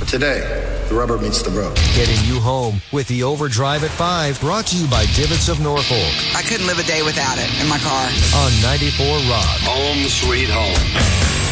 Today, the rubber meets the road. Getting you home with the Overdrive at 5, brought to you by Divots of Norfolk. I couldn't live a day without it in my car. On 94 Rock. Home sweet home.